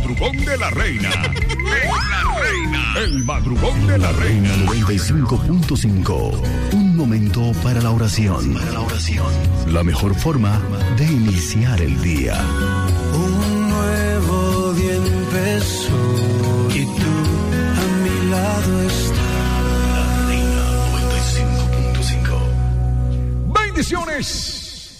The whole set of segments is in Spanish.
madrugón de la reina. El madrugón de la reina. 95.5. Un momento para la oración. La mejor forma de iniciar el día. Un nuevo día empezó y tú a mi lado estás. La reina 95.5. Bendiciones.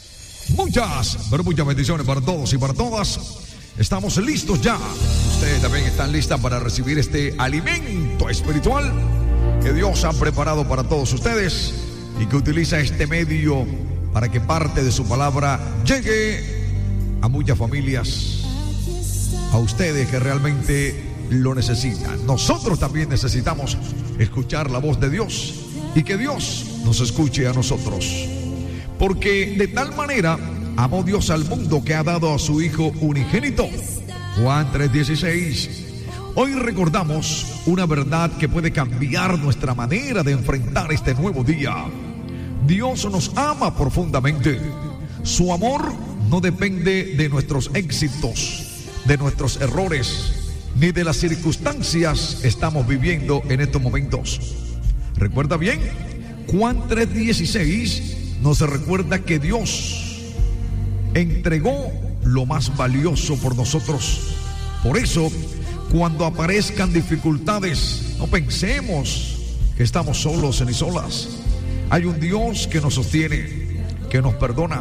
Muchas, pero muchas bendiciones para todos y para todas. Estamos listos ya. Ustedes también están listas para recibir este alimento espiritual que Dios ha preparado para todos ustedes y que utiliza este medio para que parte de su palabra llegue a muchas familias, a ustedes que realmente lo necesitan. Nosotros también necesitamos escuchar la voz de Dios y que Dios nos escuche a nosotros. Porque de tal manera amó Dios al mundo que ha dado a su Hijo unigénito. Juan 3:16. Hoy recordamos una verdad que puede cambiar nuestra manera de enfrentar este nuevo día. Dios nos ama profundamente. Su amor no depende de nuestros éxitos, de nuestros errores, ni de las circunstancias que estamos viviendo en estos momentos. ¿Recuerda bien? Juan 3:16 nos recuerda que Dios entregó lo más valioso por nosotros. Por eso, cuando aparezcan dificultades, no pensemos que estamos solos ni solas. Hay un Dios que nos sostiene, que nos perdona,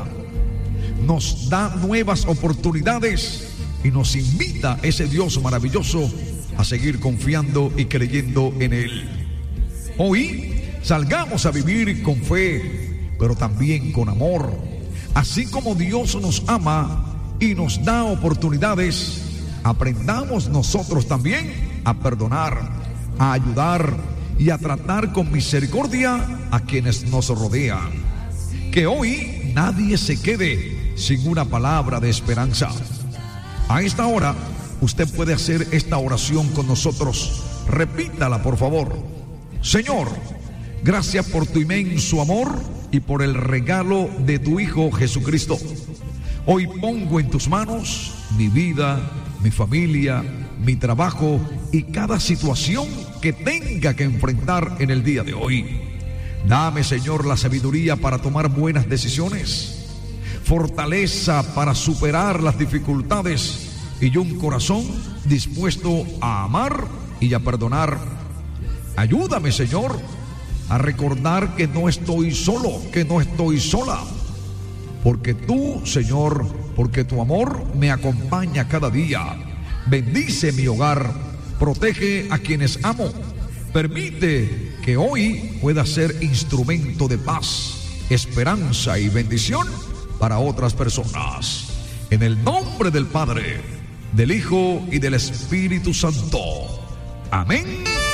nos da nuevas oportunidades y nos invita ese Dios maravilloso a seguir confiando y creyendo en Él. Hoy salgamos a vivir con fe, pero también con amor. Así como Dios nos ama y nos da oportunidades, aprendamos nosotros también a perdonar, a ayudar y a tratar con misericordia a quienes nos rodean. Que hoy nadie se quede sin una palabra de esperanza. A esta hora, usted puede hacer esta oración con nosotros. Repítala, por favor. Señor, gracias por tu inmenso amor y por el regalo de tu Hijo Jesucristo. Hoy pongo en tus manos mi vida, mi familia, mi trabajo y cada situación que tenga que enfrentar en el día de hoy. Dame, Señor, la sabiduría para tomar buenas decisiones, fortaleza para superar las dificultades y un corazón dispuesto a amar y a perdonar. Ayúdame, Señor, a recordar que no estoy solo, que no estoy sola, porque tú, Señor, porque tu amor me acompaña cada día. Bendice mi hogar, protege a quienes amo, permite que hoy pueda ser instrumento de paz, esperanza y bendición para otras personas. En el nombre del Padre, del Hijo y del Espíritu Santo. Amén.